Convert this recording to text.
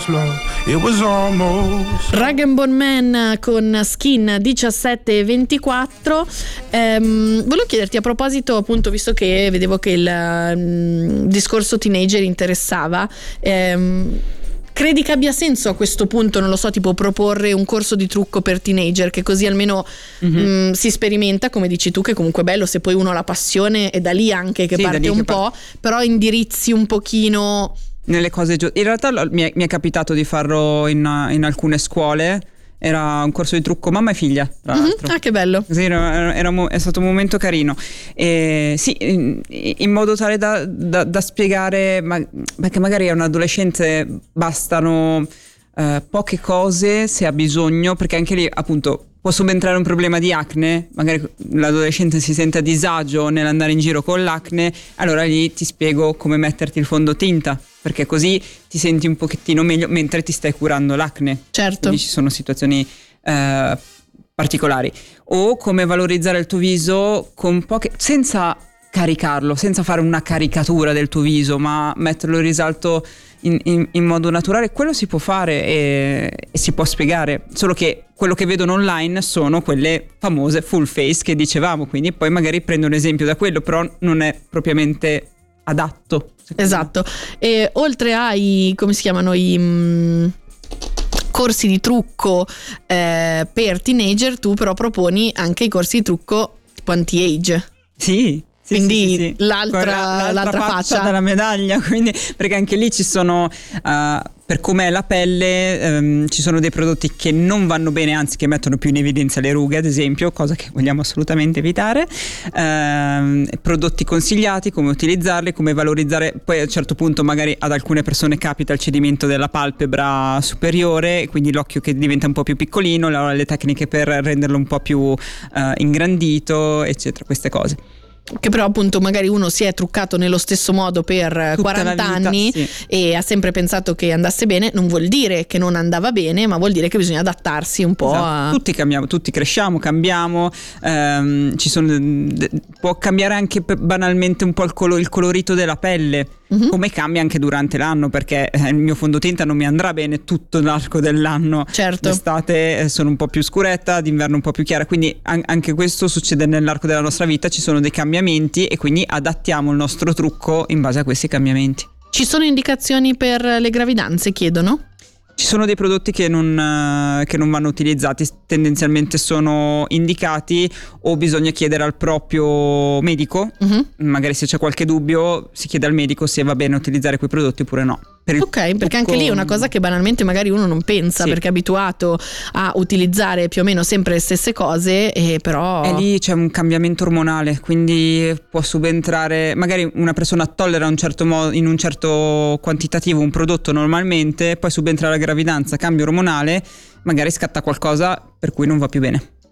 love. It was almost. Rag & Bone Man con Skin 1724. Volevo chiederti a proposito, appunto, visto che vedevo che il discorso teenager interessava, credi che abbia senso a questo punto, non lo so, tipo proporre un corso di trucco per teenager, che così almeno si sperimenta, come dici tu, che comunque è bello se poi uno ha la passione, e da lì anche che parte un po', però indirizzi un pochino nelle cose giuste. In realtà mi è capitato di farlo in alcune scuole. Era un corso di trucco mamma e figlia, tra l'altro. Ah, che bello. Sì, è stato un momento carino. Sì, in modo tale da spiegare, perché magari a un adolescente bastano poche cose se ha bisogno, perché anche lì appunto può subentrare un problema di acne, magari l'adolescente si sente a disagio nell'andare in giro con l'acne, allora lì ti spiego come metterti il fondotinta, perché così ti senti un pochettino meglio mentre ti stai curando l'acne. Certo. Quindi ci sono situazioni particolari. O come valorizzare il tuo viso con senza caricarlo, senza fare una caricatura del tuo viso, ma metterlo in risalto in modo naturale. Quello si può fare e si può spiegare, solo che quello che vedono online sono quelle famose full face che dicevamo, quindi poi magari prendo un esempio da quello, però non è propriamente adatto. Esatto. E oltre ai, come si chiamano, i corsi di trucco per teenager, tu però proponi anche i corsi di trucco tipo anti-age. Sì. Quindi sì. L'altra faccia della medaglia, quindi, perché anche lì ci sono per com'è la pelle, ci sono dei prodotti che non vanno bene, anzi che mettono più in evidenza le rughe, ad esempio, cosa che vogliamo assolutamente evitare. Prodotti consigliati, come utilizzarli, come valorizzare. Poi a un certo punto magari ad alcune persone capita il cedimento della palpebra superiore, quindi l'occhio che diventa un po' più piccolino, le tecniche per renderlo un po' più ingrandito, eccetera, queste cose. Che però appunto magari uno si è truccato nello stesso modo per tutta 40 la vita, anni, sì. E ha sempre pensato che andasse bene. Non vuol dire che non andava bene, ma vuol dire che bisogna adattarsi un po', esatto. Tutti cambiamo, tutti cresciamo, cambiamo, può cambiare anche banalmente un po' il colorito della pelle, come cambia anche durante l'anno, perché il mio fondotinta non mi andrà bene tutto l'arco dell'anno. Certo. D'estate sono un po' più scuretta, d'inverno un po' più chiara, quindi anche questo succede nell'arco della nostra vita, ci sono dei cambiamenti e quindi adattiamo il nostro trucco in base a questi cambiamenti. Ci sono indicazioni per le gravidanze, chiedono? Ci sono dei prodotti che non vanno utilizzati, tendenzialmente sono indicati, o bisogna chiedere al proprio medico, magari se c'è qualche dubbio si chiede al medico se va bene utilizzare quei prodotti oppure no. Ok, perché anche lì è una cosa che banalmente magari uno non pensa, sì. Perché è abituato a utilizzare più o meno sempre le stesse cose, e però E lì c'è un cambiamento ormonale, quindi può subentrare, magari una persona tollera in un certo quantitativo un prodotto normalmente, poi subentra la gravidanza, cambio ormonale, magari scatta qualcosa per cui non va più bene.